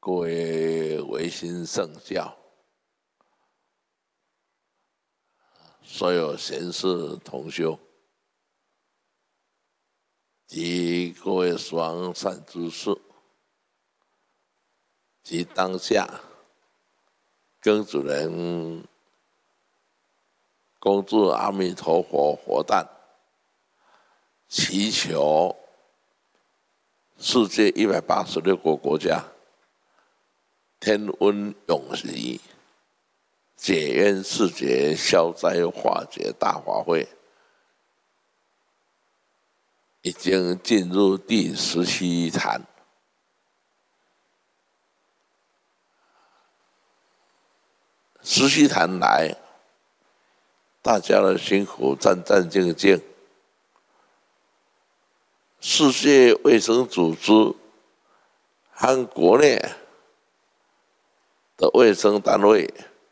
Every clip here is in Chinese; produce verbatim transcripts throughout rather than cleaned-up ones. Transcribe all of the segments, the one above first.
各位维新圣教，所有贤士同修及各位十方善知识，及当下庚子年恭祝阿弥陀佛活诞，祈求世界一百八十六个国家天温永离，解冤释结，消灾化解大法会已经进入第十七坛。十七坛来，大家的辛苦，战战兢兢。世界卫生组织和国内的卫生单位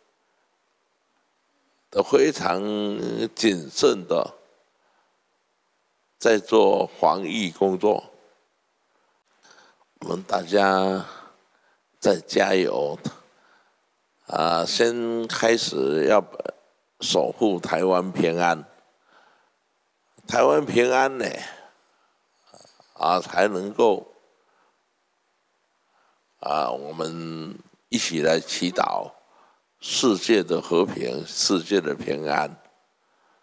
都非常谨慎的在做防疫工作，我们大家再加油啊！先开始要守护台湾平安，台湾平安呢，啊，才能够啊，我们一起来祈祷世界的和平，世界的平安。